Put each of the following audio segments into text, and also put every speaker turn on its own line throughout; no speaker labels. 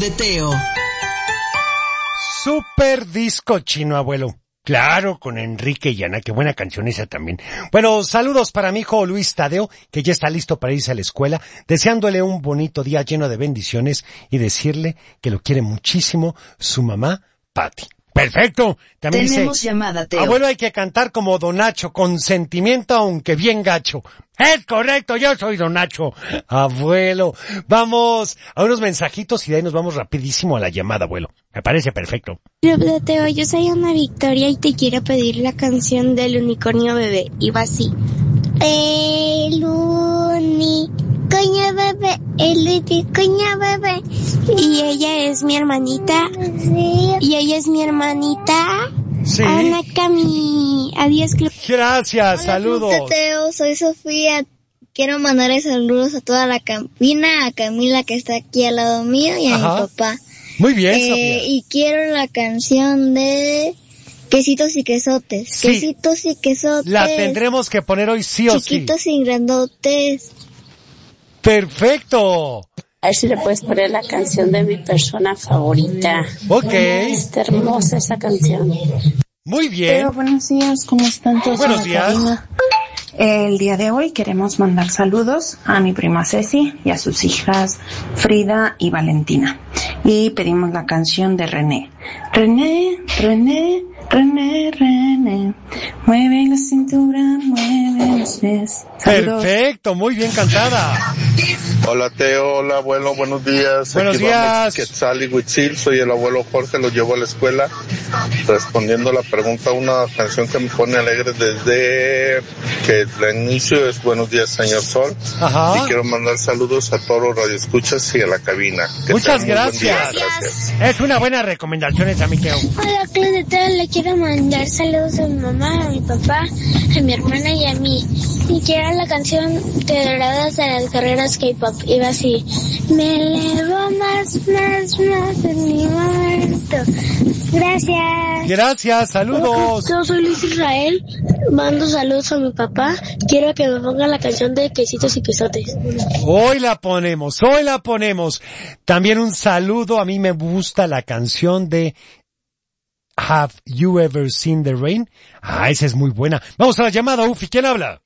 de Teo.
Super disco chino, abuelo. Claro, con Enrique y Ana, qué buena canción esa también. Bueno, saludos para mi hijo Luis Tadeo, que ya está listo para irse a la escuela, deseándole un bonito día lleno de bendiciones y decirle que lo quiere muchísimo su mamá, Patti. Perfecto. También
Tenemos
dice,
llamada, Teo.
abuelo, hay que cantar como Don Nacho, con sentimiento aunque bien gacho. Es correcto, yo soy Don Nacho. Abuelo, vamos a unos mensajitos y de ahí nos vamos rapidísimo a la llamada, abuelo. Me parece perfecto.
Club de Teo, yo soy Ana Victoria y te quiero pedir la canción del unicornio bebé. Y va así. El unicornio bebé, el unicornio bebé. Y ella es mi hermanita. Y ella es mi hermanita.
Sí.
Ana Cami. Adiós, Club.
Gracias,
Hola,
saludos.
Club de Teo, soy Sofía. Quiero mandarle saludos a toda la cabina, a Camila que está aquí al lado mío y a mi papá.
Muy bien, Sofía.
Y quiero la canción de Quesitos y Quesotes.
Sí.
Quesitos y Quesotes.
La tendremos que poner hoy sí o sí.
Chiquitos y grandotes.
Perfecto.
A ver si le puedes poner la canción de mi persona favorita.
Ok.
Está hermosa esa canción.
Muy bien.
Pero buenos días, ¿cómo están todos?
Buenos días.
El día de hoy queremos mandar saludos a mi prima Ceci y a sus hijas Frida y Valentina. Y pedimos la canción de René. René, René, René, René. Mueve la cintura, mueve los pies. Saludos.
Perfecto, muy bien cantada.
Hola Teo, hola abuelo, buenos días.
Buenos
Aquí
días.
vamos, Quetzal y Huitzil, soy el abuelo Jorge, los llevo a la escuela. Respondiendo a la pregunta, una canción que me pone alegre desde que el inicio es Buenos días señor Sol.
Ajá.
Y quiero mandar saludos a todos los radioescuchas y a la cabina. Que
Muchas
tengan muy buen día.
gracias. Es una buena recomendación esa, mi Teo.
Hola, Club de Teo, le quiero mandar saludos a mi mamá, a mi papá, a mi hermana y a mí. Y quiero la canción de Doradas de las Guerreras K-Pop. Y va así. Me elevo más en mi momento. Gracias.
Gracias, saludos.
Yo soy Luis Israel, mando saludos a mi papá. Quiero que me ponga la canción de Quesitos y Quesotes.
Hoy la ponemos. También un saludo, a mí me gusta la canción de Have You Ever Seen the Rain? Esa es muy buena. Vamos a la llamada, Ufi, ¿quién habla?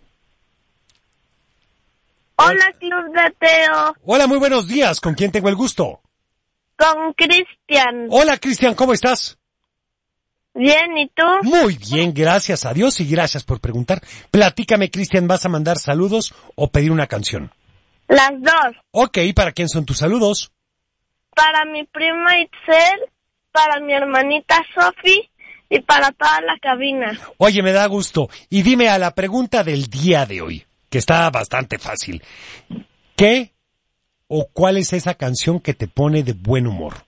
Hola, Club de Teo.
Hola, muy buenos días, ¿con quién tengo el gusto?
Con Cristian.
Hola, Cristian, ¿cómo estás?
Bien, ¿y tú?
Muy bien, gracias a Dios y gracias por preguntar. Platícame, Cristian, ¿vas a mandar saludos o pedir una canción?
Las dos.
Ok, ¿para quién son tus saludos?
Para mi prima Itzel, para mi hermanita Sofi y para toda la cabina.
Oye, me da gusto. Y dime a la pregunta del día de hoy, que está bastante fácil. ¿Qué o cuál es esa canción que te pone de buen humor?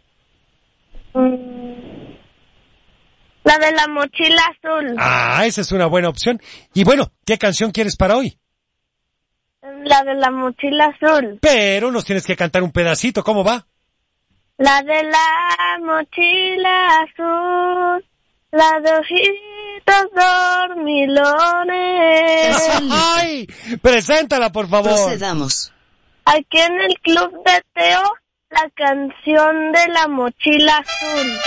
La de la mochila azul.
Esa es una buena opción. Y bueno, ¿qué canción quieres para hoy?
La de la mochila azul.
Pero nos tienes que cantar un pedacito, ¿cómo va?
La de la mochila azul, la de ojitos dormilones.
¡Ay! Preséntala, por favor.
Procedamos.
Aquí en el Club de Teo, la canción de la mochila azul.